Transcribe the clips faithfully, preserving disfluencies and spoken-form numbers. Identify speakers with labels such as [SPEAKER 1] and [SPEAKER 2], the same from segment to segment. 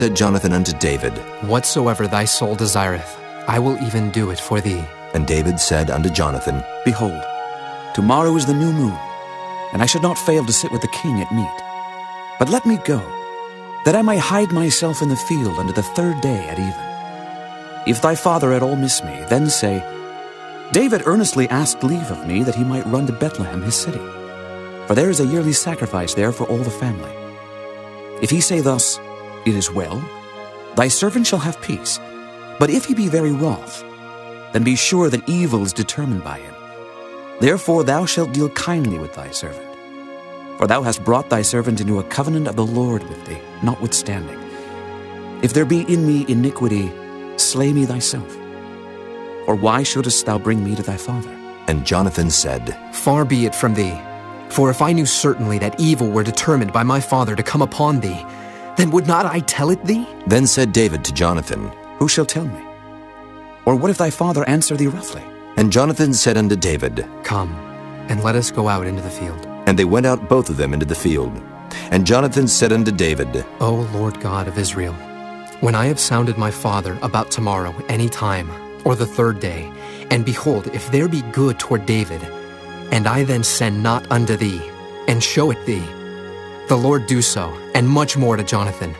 [SPEAKER 1] Said Jonathan unto David,
[SPEAKER 2] Whatsoever thy soul desireth, I will even do it for thee.
[SPEAKER 1] And David said unto Jonathan,
[SPEAKER 3] Behold, tomorrow is the new moon, and I should not fail to sit with the king at meat. But let me go, that I may hide myself in the field unto the third day at even. If thy father at all miss me, then say, David earnestly asked leave of me that he might run to Bethlehem his city, for there is a yearly sacrifice there for all the family. If he say thus, It is well, thy servant shall have peace. But if he be very wroth, then be sure that evil is determined by him. Therefore thou shalt deal kindly with thy servant. For thou hast brought thy servant into a covenant of the Lord with thee, notwithstanding. If there be in me iniquity, slay me thyself. Or why shouldest thou bring me to thy father?
[SPEAKER 1] And Jonathan said,
[SPEAKER 2] Far be it from thee. For if I knew certainly that evil were determined by my father to come upon thee, then would not I tell it thee?
[SPEAKER 1] Then said David to Jonathan,
[SPEAKER 3] Who shall tell me? Or what if thy father answer thee roughly?
[SPEAKER 1] And Jonathan said unto David,
[SPEAKER 2] Come, and let us go out into the field.
[SPEAKER 1] And they went out both of them into the field. And Jonathan said unto David,
[SPEAKER 2] O Lord God of Israel, when I have sounded my father about tomorrow any time, or the third day, and behold, if there be good toward David, and I then send not unto thee, and show it thee, the Lord do so, and much more to Jonathan.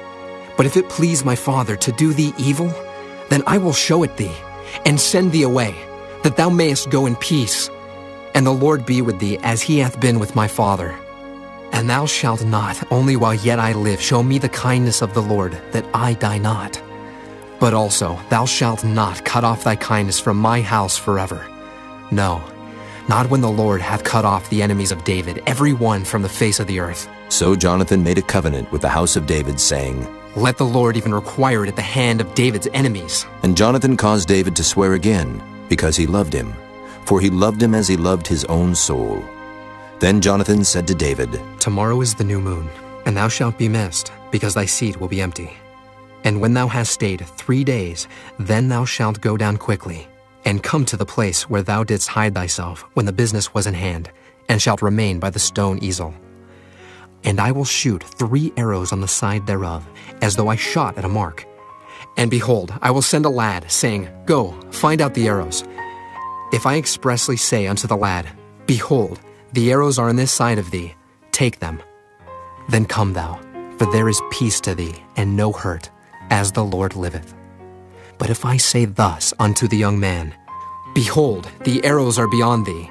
[SPEAKER 2] But if it please my father to do thee evil, then I will show it thee, and send thee away, that thou mayest go in peace. And the Lord be with thee, as he hath been with my father. And thou shalt not, only while yet I live, show me the kindness of the Lord, that I die not. But also thou shalt not cut off thy kindness from my house forever. No, not when the Lord hath cut off the enemies of David, every one from the face of the earth.
[SPEAKER 1] So Jonathan made a covenant with the house of David, saying,
[SPEAKER 2] Let the Lord even require it at the hand of David's enemies.
[SPEAKER 1] And Jonathan caused David to swear again, because he loved him, for he loved him as he loved his own soul. Then Jonathan said to David,
[SPEAKER 2] Tomorrow is the new moon, and thou shalt be missed, because thy seat will be empty. And when thou hast stayed three days, then thou shalt go down quickly, and come to the place where thou didst hide thyself when the business was in hand, and shalt remain by the stone easel. And I will shoot three arrows on the side thereof, as though I shot at a mark. And behold, I will send a lad, saying, Go, find out the arrows. If I expressly say unto the lad, Behold, the arrows are on this side of thee, take them. Then come thou, for there is peace to thee, and no hurt, as the Lord liveth. But if I say thus unto the young man, Behold, the arrows are beyond thee,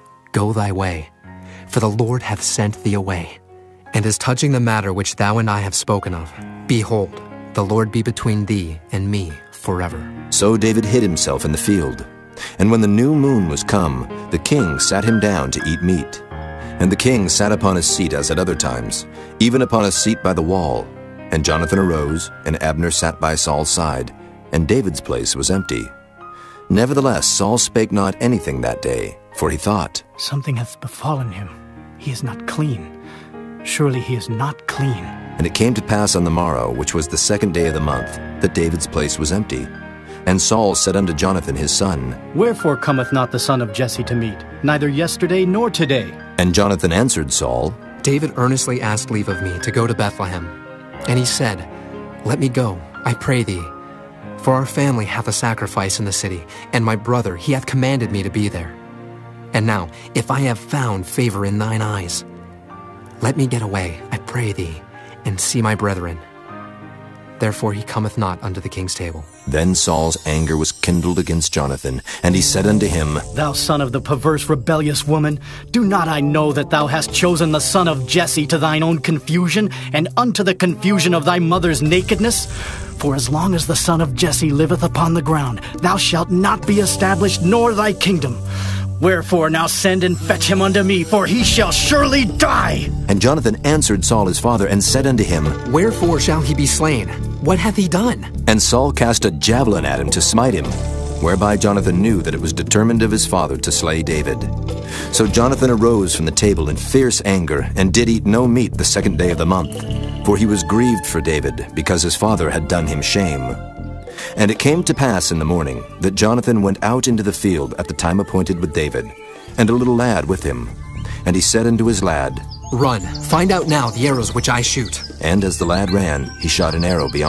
[SPEAKER 2] go thy way, for the Lord hath sent thee away. And as touching the matter which thou and I have spoken of, behold, the Lord be between thee and me forever.
[SPEAKER 1] So David hid himself in the field. And when the new moon was come, the king sat him down to eat meat. And the king sat upon his seat as at other times, even upon a seat by the wall. And Jonathan arose, and Abner sat by Saul's side, and David's place was empty. Nevertheless Saul spake not anything that day, for he thought,
[SPEAKER 4] Something hath befallen him. He is not clean. Surely he is not clean.
[SPEAKER 1] And it came to pass on the morrow, which was the second day of the month, that David's place was empty. And Saul said unto Jonathan his son,
[SPEAKER 5] Wherefore cometh not the son of Jesse to meat, neither yesterday nor today?
[SPEAKER 1] And Jonathan answered Saul,
[SPEAKER 2] David earnestly asked leave of me to go to Bethlehem. And he said, Let me go, I pray thee. For our family hath a sacrifice in the city, and my brother, he hath commanded me to be there. And now, if I have found favor in thine eyes, let me get away, I pray thee, and see my brethren. Therefore he cometh not unto the king's table.
[SPEAKER 1] Then Saul's anger was kindled against Jonathan, and he said unto him,
[SPEAKER 5] Thou son of the perverse rebellious woman, do not I know that thou hast chosen the son of Jesse to thine own confusion, and unto the confusion of thy mother's nakedness? For as long as the son of Jesse liveth upon the ground, thou shalt not be established, nor thy kingdom. Wherefore now send and fetch him unto me, for he shall surely die.
[SPEAKER 1] And Jonathan answered Saul his father, and said unto him,
[SPEAKER 2] Wherefore shall he be slain? What hath he done?
[SPEAKER 1] And Saul cast a javelin at him to smite him, whereby Jonathan knew that it was determined of his father to slay David. So Jonathan arose from the table in fierce anger, and did eat no meat the second day of the month, for he was grieved for David, because his father had done him shame. And it came to pass in the morning that Jonathan went out into the field at the time appointed with David, and a little lad with him. And he said unto his lad,
[SPEAKER 2] Run, find out now the arrows which I shoot.
[SPEAKER 1] And as the lad ran, he shot an arrow beyond